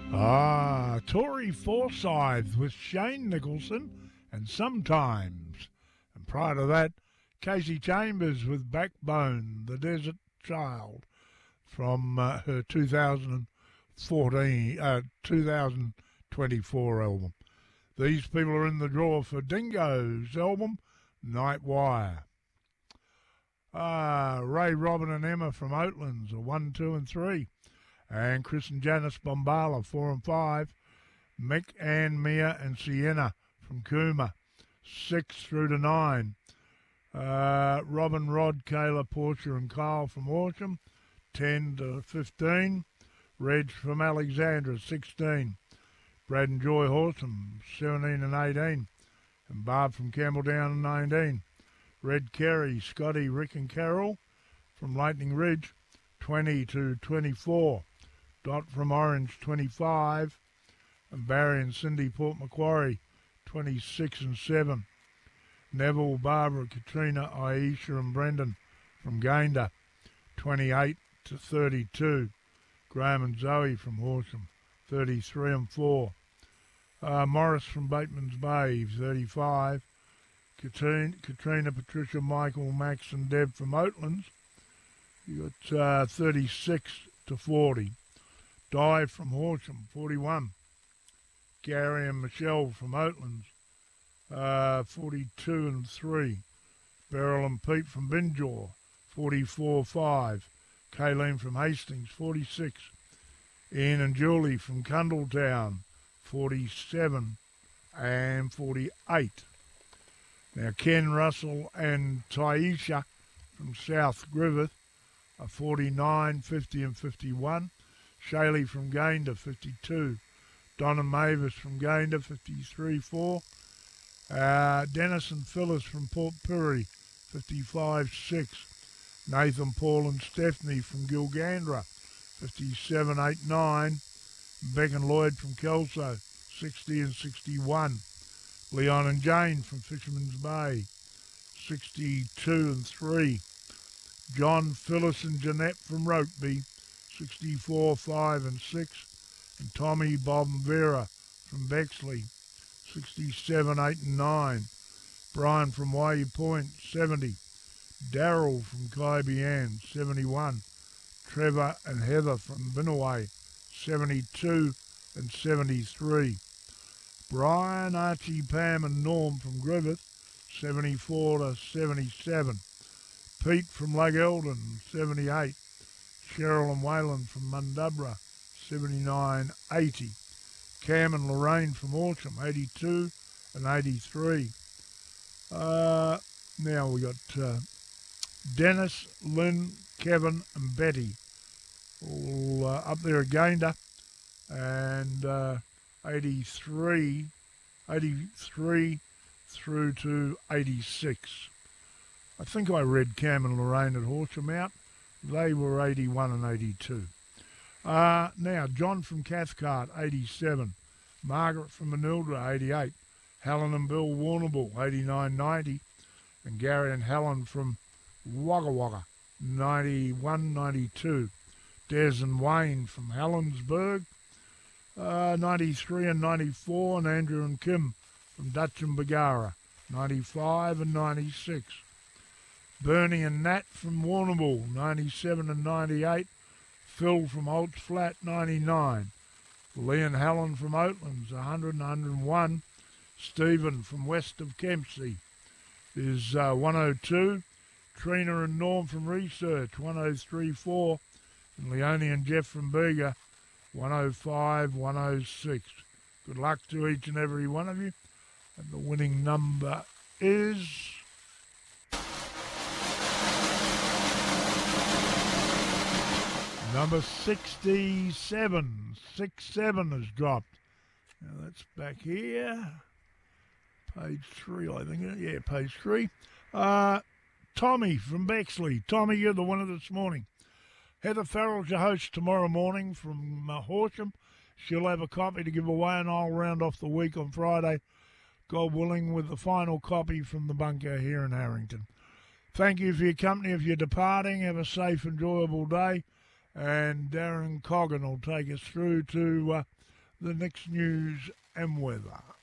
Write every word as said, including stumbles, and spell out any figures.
Ah, Tory Forsyth with Shane Nicholson and Sometimes. And prior to that, Casey Chambers with Backbone, The Desert Child, from uh, her two thousand fourteen, uh, two thousand twenty-four album. These people are in the draw for Dingo's album, Night Wire. Ah, Ray, Robin and Emma from Oatlands are one, two and three. And Chris and Janice Bombala, four and five. Mick, Ann, Mia and Sienna from Cooma, six through to nine. Uh, Robin, Rod, Kayla, Portia and Kyle from Horsham, ten to fifteen. Reg from Alexandra, sixteen. Brad and Joy Horsham, seventeen and eighteen. And Barb from Campbelldown, nineteen. Red Kerry, Scotty, Rick and Carol from Lightning Ridge, twenty to twenty-four. Dot from Orange, twenty-five. And Barry and Cindy Port Macquarie, twenty-six and seven. Neville, Barbara, Katrina, Aisha and Brendan from Gayndah, twenty-eight to thirty-two. Graham and Zoe from Horsham, thirty-three and four. Uh, Morris from Bateman's Bay, thirty-five. Katrina, Katrina, Patricia, Michael, Max and Deb from Oatlands, you got uh, thirty-six to forty. Di from Horsham, forty-one. Gary and Michelle from Oatlands, uh, forty-two and three. Beryl and Pete from Binjaw, forty-four five. Kayleen from Hastings, forty-six. Ian and Julie from Cundletown, forty-seven and forty-eight. Now Ken, Russell and Taisha from South Griffith are forty-nine, fifty and fifty-one. Shaylee from Gayndah, fifty-two. Donna Mavis from Gayndah, fifty-three four. Uh, Dennis and Phyllis from Port Pirie, fifty-five six. Nathan, Paul and Stephanie from Gilgandra, fifty-seven eight nine. Beck and Lloyd from Kelso, sixty and sixty-one. Leon and Jane from Fisherman's Bay, sixty-two and three. John, Phyllis and Jeanette from Rokeby, sixty-four five and six. And Tommy, Bob and Vera from Bexley, sixty-seven eight and nine. Brian from Waiu Point, seventy. Daryl from Kaibian, seventy-one. Trevor and Heather from Binaway, seventy-two and seventy-three. Brian, Archie, Pam and Norm from Griffith, seventy-four to seventy-seven. Pete from Lug Eldon, seventy-eight. Cheryl and Wayland from Mundubra, seventy-nine eighty. Cam and Lorraine from Horsham, eighty-two and eighty-three. Uh, now we got uh, Dennis, Lynn, Kevin and Betty, all uh, up there at Gayndah, and uh, eighty-three, eighty-three through to eighty-six. I think I read Cam and Lorraine at Horsham out. They were eighty-one and eighty-two. Uh, now, John from Cathcart, eighty-seven. Margaret from Manildra, eighty-eight. Helen and Bill Warrnambool, eighty-nine ninety. And Gary and Helen from Wagga Wagga, ninety-one ninety-two. Des and Wayne from Helensburgh, uh, ninety-three and ninety-four. And Andrew and Kim from Dutch and Bagara, ninety-five and ninety-six. Bernie and Nat from Warrnambool, ninety-seven and ninety-eight. Phil from Holt's Flat, ninety-nine. Lee and Helen from Oatlands, one hundred and one hundred one. Stephen from west of Kempsey is uh, one oh two. Trina and Norm from Research, one oh three four. And Leonie and Jeff from Bega, one oh five, one oh six. Good luck to each and every one of you. And the winning number is... number sixty-seven. six seven has dropped. Now that's back here. Page three, I think. Yeah, page three. Uh, Tommy from Bexley. Tommy, you're the winner this morning. Heather Farrell's your host tomorrow morning from uh, Horsham. She'll have a copy to give away, and I'll round off the week on Friday, God willing, with the final copy from the bunker here in Harrington. Thank you for your company. If you're departing, have a safe, enjoyable day. And Darren Coggan will take us through to uh, the next news and weather.